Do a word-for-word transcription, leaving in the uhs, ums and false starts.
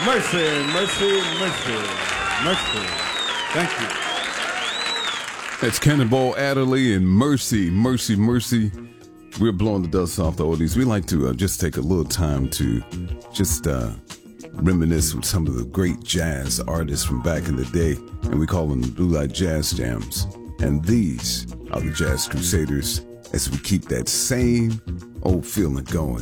Mercy, mercy, mercy, mercy. Thank you. That's Cannonball Adderley and Mercy, Mercy, Mercy. We're blowing the dust off the oldies. We like to uh, just take a little time to just uh, reminisce with some of the great jazz artists from back in the day, and we call them the Blue Light Jazz Jams. And these are the Jazz Crusaders as we keep that same old feeling going.